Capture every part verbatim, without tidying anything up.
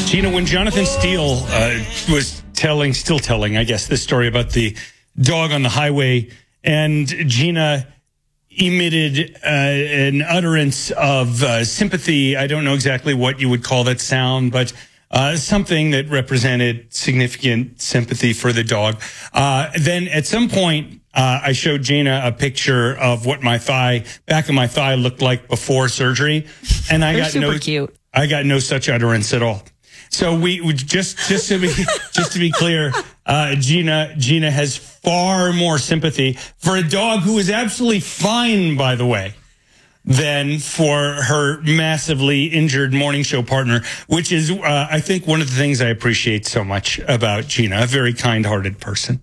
Gina, when Jonathan Steele uh, was telling, still telling, I guess, this story about the dog on the highway, and Gina emitted uh, an utterance of uh, sympathy. I don't know exactly what you would call that sound, but uh, something that represented significant sympathy for the dog. Uh, then at some point, uh, I showed Gina a picture of what my thigh, back of my thigh looked like before surgery. And I They're got super no, cute. I got no such utterance at all. So we, we just just to be just to be clear, uh, Gina Gina has far more sympathy for a dog who is absolutely fine, by the way, than for her massively injured morning show partner, which is uh, I think one of the things I appreciate so much about Gina, a very kind-hearted person.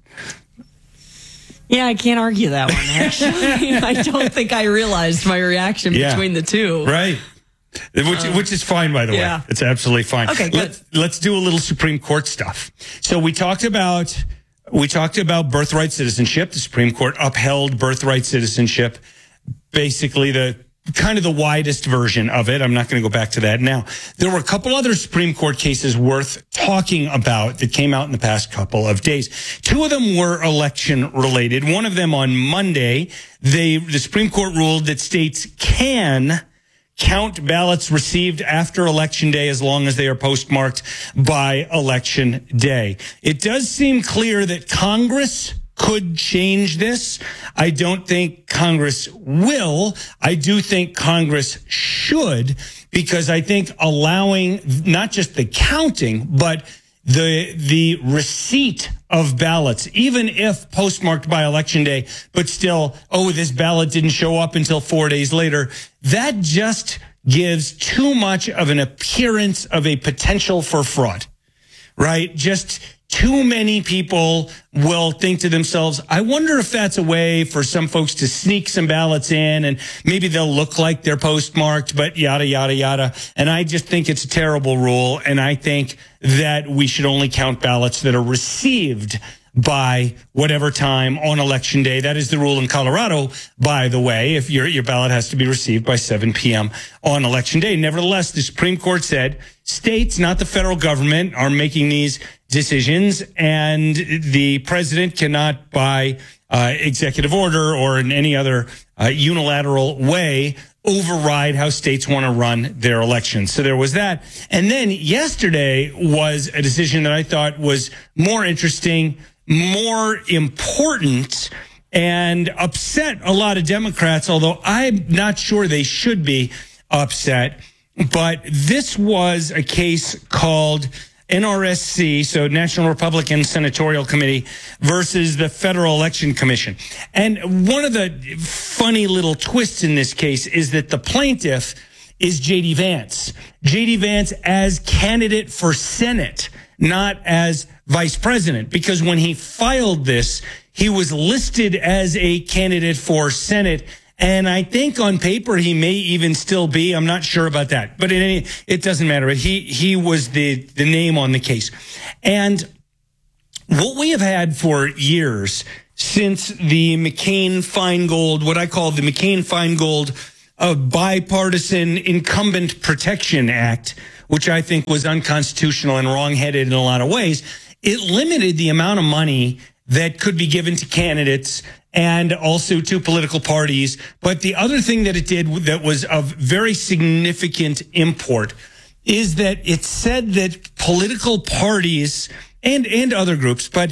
Yeah, I can't argue that one, actually. I don't think I realized my reaction Yeah. between the two. Right. Which, Um, which is fine, by the yeah. way. It's absolutely fine. Okay, good. Let's, let's do a little Supreme Court stuff. So we talked about we talked about birthright citizenship. The Supreme Court upheld birthright citizenship, basically the kind of the widest version of it. I'm not going to go back to that now. There were a couple other Supreme Court cases worth talking about that came out in the past couple of days. Two of them were election related. One of them on Monday, they the Supreme Court ruled that states can count ballots received after Election Day as long as they are postmarked by Election Day. It does seem clear that Congress could change this. I don't think Congress will. I do think Congress should, because I think allowing not just the counting, but the the receipt of ballots, even if postmarked by Election Day, but still, oh, this ballot didn't show up until four days later, that just gives too much of an appearance of a potential for fraud, right? Just too many people will think to themselves, I wonder if that's a way for some folks to sneak some ballots in, and maybe they'll look like they're postmarked, but yada, yada, yada. And I just think it's a terrible rule. And I think that we should only count ballots that are received by whatever time on Election Day. That is the rule in Colorado, by the way, if your your ballot has to be received by seven p.m. on Election Day. Nevertheless, the Supreme Court said states, not the federal government, are making these decisions, and the president cannot, by uh, executive order or in any other uh, unilateral way, override how states want to run their elections. So there was that. And then yesterday was a decision that I thought was more interesting, more important, and upset a lot of Democrats, although I'm not sure they should be upset. But this was a case called N R S C, so National Republican Senatorial Committee, versus the Federal Election Commission. And one of the funny little twists in this case is that the plaintiff is J D Vance. J D Vance as candidate for Senate, not as vice president, because when he filed this, he was listed as a candidate for Senate. And I think on paper he may even still be. I'm not sure about that, but in any, it doesn't matter. He he was the the name on the case, and what we have had for years since the McCain-Feingold, what I call the McCain-Feingold uh, Bipartisan Incumbent Protection Act, which I think was unconstitutional and wrongheaded in a lot of ways. It limited the amount of money that could be given to candidates and also to political parties. But the other thing that it did that was of very significant import is that it said that political parties and, and other groups, but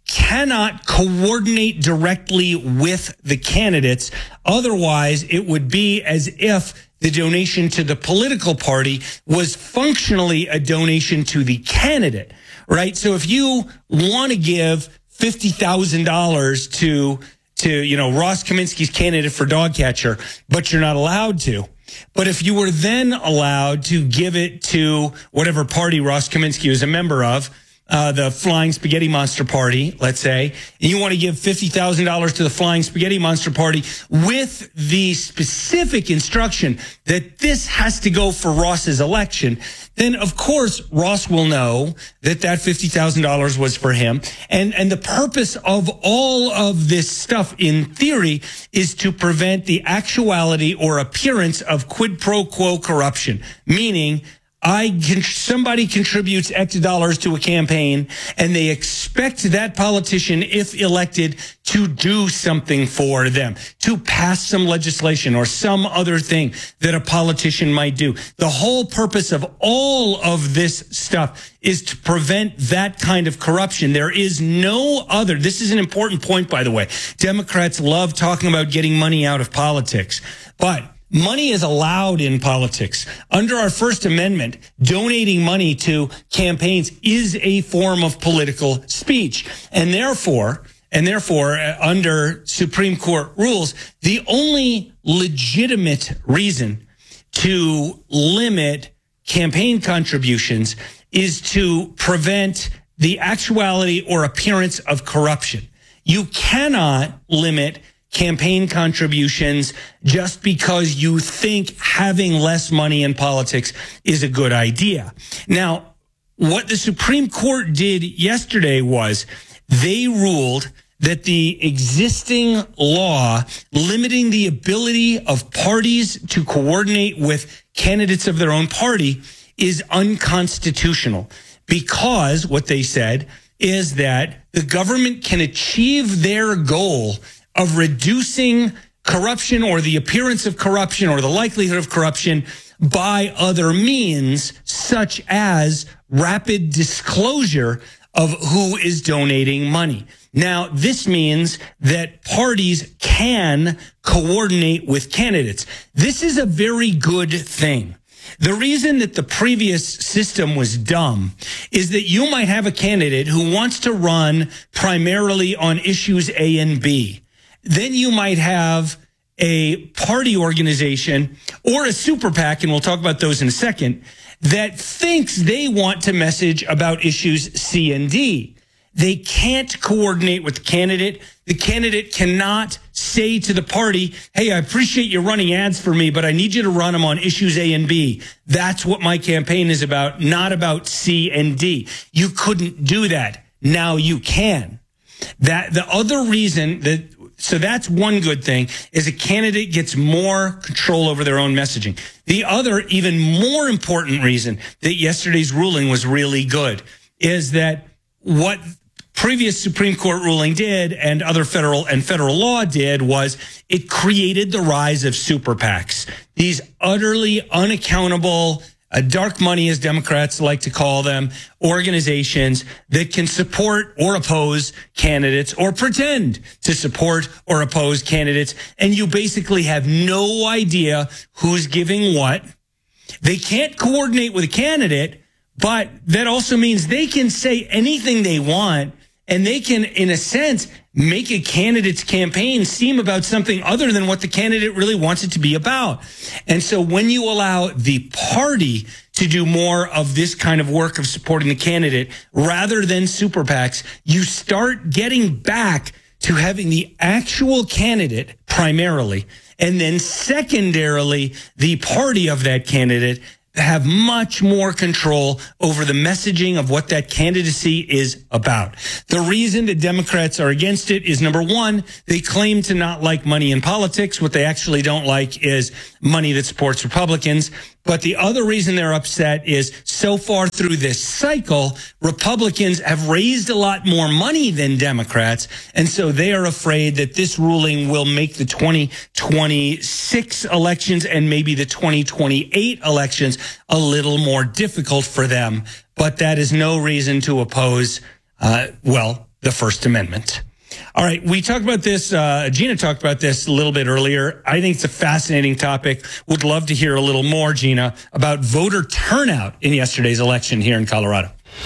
cannot coordinate directly with the candidates. Otherwise, it would be as if the donation to the political party was functionally a donation to the candidate, right? So if you want to give fifty thousand dollars to, to, you know, Ross Kaminsky's candidate for dog catcher, but you're not allowed to. But if you were then allowed to give it to whatever party Ross Kaminsky was a member of, uh, the Flying Spaghetti Monster Party, let's say, and you want to give fifty thousand dollars to the Flying Spaghetti Monster Party with the specific instruction that this has to go for Ross's election, then of course Ross will know that that fifty thousand dollars was for him. And, and the purpose of all of this stuff in theory is to prevent the actuality or appearance of quid pro quo corruption, meaning I can, somebody contributes X dollars to a campaign and they expect that politician, if elected, to do something for them, to pass some legislation or some other thing that a politician might do. The whole purpose of all of this stuff is to prevent that kind of corruption. There is no other. This is an important point, by the way. Democrats love talking about getting money out of politics, but money is allowed in politics. Under our First Amendment, donating money to campaigns is a form of political speech. And therefore, and therefore, uh, under Supreme Court rules, the only legitimate reason to limit campaign contributions is to prevent the actuality or appearance of corruption. You cannot limit campaign contributions just because you think having less money in politics is a good idea. Now, what the Supreme Court did yesterday was they ruled that the existing law limiting the ability of parties to coordinate with candidates of their own party is unconstitutional, because what they said is that the government can achieve their goal of reducing corruption or the appearance of corruption or the likelihood of corruption by other means, such as rapid disclosure of who is donating money. Now, this means that parties can coordinate with candidates. This is a very good thing. The reason that the previous system was dumb is that you might have a candidate who wants to run primarily on issues A and B. Then you might have a party organization or a super PAC, and we'll talk about those in a second, that thinks they want to message about issues C and D. They can't coordinate with the candidate. The candidate cannot say to the party, hey, I appreciate you running ads for me, but I need you to run them on issues A and B. That's what my campaign is about, not about C and D. You couldn't do that. Now you can. That the other reason that So that's one good thing, is a candidate gets more control over their own messaging. The other, even more important reason that yesterday's ruling was really good is that what previous Supreme Court ruling did and other federal and federal law did was it created the rise of super PACs, these utterly unaccountable, Uh, dark money, as Democrats like to call them, organizations that can support or oppose candidates or pretend to support or oppose candidates. And you basically have no idea who's giving what. They can't coordinate with a candidate, but that also means they can say anything they want. And they can, in a sense, make a candidate's campaign seem about something other than what the candidate really wants it to be about. And so when you allow the party to do more of this kind of work of supporting the candidate rather than super PACs, you start getting back to having the actual candidate primarily, and then secondarily, the party of that candidate have much more control over the messaging of what that candidacy is about. The reason that Democrats are against it is, number one, they claim to not like money in politics. What they actually don't like is money that supports Republicans. But the other reason they're upset is so far through this cycle, Republicans have raised a lot more money than Democrats. And so they are afraid that this ruling will make the twenty twenty-six elections and maybe the twenty twenty-eight elections a little more difficult for them. But that is no reason to oppose, uh, well, the First Amendment. All right, we talked about this. Uh, Gina talked about this a little bit earlier. I think it's a fascinating topic. Would love to hear a little more, Gina, about voter turnout in yesterday's election here in Colorado.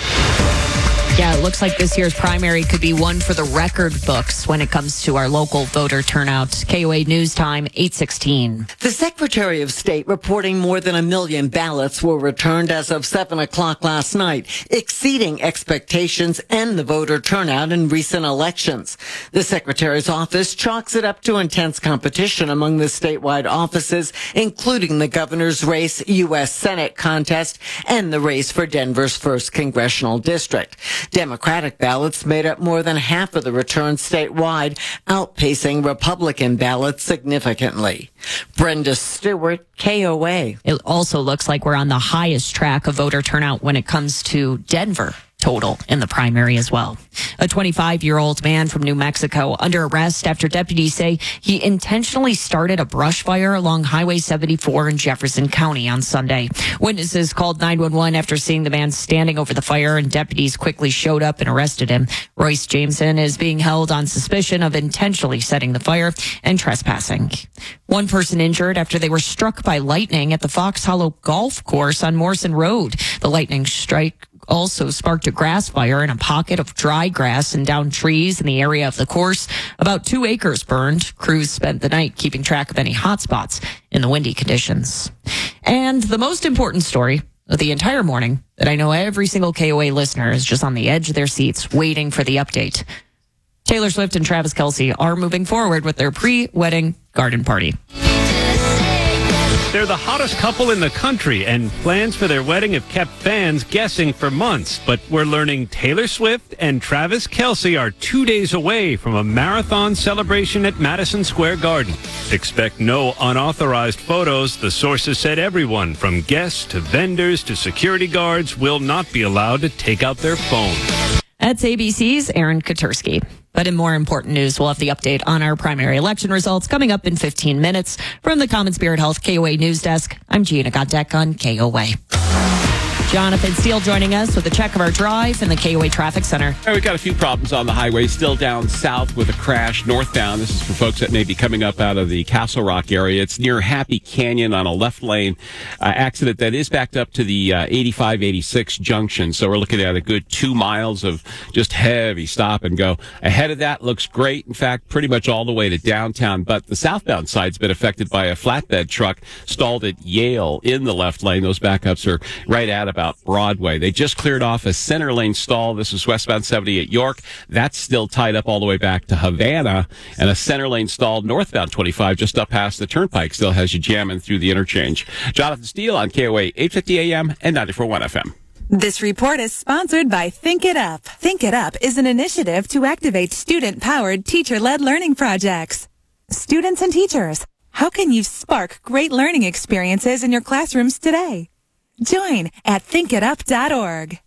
Yeah, it looks like this year's primary could be one for the record books when it comes to our local voter turnout. K O A News Time, eight sixteen. The Secretary of State reporting more than a million ballots were returned as of seven o'clock last night, exceeding expectations and the voter turnout in recent elections. The Secretary's office chalks it up to intense competition among the statewide offices, including the governor's race, U S Senate contest, and the race for Denver's first congressional district. Democratic ballots made up more than half of the returns statewide, outpacing Republican ballots significantly. Brenda Stewart, K O A. It also looks like we're on the highest track of voter turnout when it comes to Denver total in the primary as well. A twenty-five-year-old man from New Mexico under arrest after deputies say he intentionally started a brush fire along Highway seventy-four in Jefferson County on Sunday. Witnesses called nine one one after seeing the man standing over the fire, and deputies quickly showed up and arrested him. Royce Jameson is being held on suspicion of intentionally setting the fire and trespassing. One person injured after they were struck by lightning at the Fox Hollow Golf Course on Morrison Road. The lightning strike also sparked a grass fire in a pocket of dry grass and downed trees in the area of the course. About two acres burned. Crews spent the night keeping track of any hot spots in the windy conditions. And the most important story of the entire morning that I know every single K O A listener is just on the edge of their seats waiting for the update. Taylor Swift and Travis Kelce are moving forward with their pre-wedding garden party. They're the hottest couple in the country, and plans for their wedding have kept fans guessing for months. But we're learning Taylor Swift and Travis Kelce are two days away from a marathon celebration at Madison Square Garden. Expect no unauthorized photos. The sources said everyone, from guests to vendors to security guards, will not be allowed to take out their phones. That's A B C's Aaron Katursky. But in more important news, we'll have the update on our primary election results coming up in fifteen minutes. From the Common Spirit Health K O A News Desk, I'm Gina Godek on K O A. Jonathan Steele joining us with a check of our drive in the K O A Traffic Center. Right, we've got a few problems on the highway. Still down south with a crash northbound. This is for folks that may be coming up out of the Castle Rock area. It's near Happy Canyon on a left lane uh, accident that is backed up to the uh, eighty-five eighty-six junction. So we're looking at a good two miles of just heavy stop and go. Ahead of that looks great. In fact, pretty much all the way to downtown. But the southbound side's been affected by a flatbed truck stalled at Yale in the left lane. Those backups are right at about Broadway. They just cleared off a center lane stall. This is westbound seventy at York. That's still tied up all the way back to Havana. And a center lane stall northbound twenty-five just up past the turnpike still has you jamming through the interchange. Jonathan Steele on K O A eight fifty A M and ninety-four point one F M. This report is sponsored by Think It Up. Think It Up is an initiative to activate student-powered, teacher-led learning projects. Students and teachers, how can you spark great learning experiences in your classrooms today? Join at think it up dot org.